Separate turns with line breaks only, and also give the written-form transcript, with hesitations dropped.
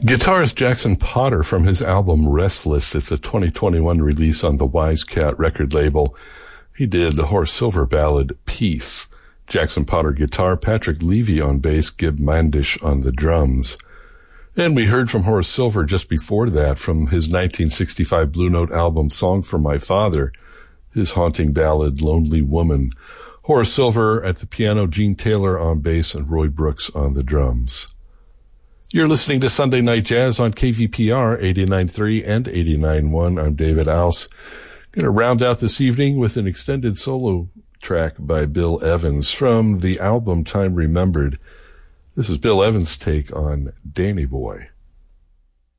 Guitarist Jackson Potter from his album Restless. It's a 2021 release on the Wise Cat record label. He did the Horace Silver ballad Peace. Jackson Potter guitar, Patrick Levy on bass, Gib Mandish on the drums. And we heard from Horace Silver just before that from his 1965 Blue Note album Song for My Father, his haunting ballad Lonely Woman. Horace Silver at the piano, Gene Taylor on bass, and Roy Brooks on the drums. You're listening to Sunday Night Jazz on KVPR 89.3 and 89.1. I'm David Ouse. Going to round out this evening with an extended solo track by Bill Evans from the album Time Remembered. This is Bill Evans' take on Danny Boy.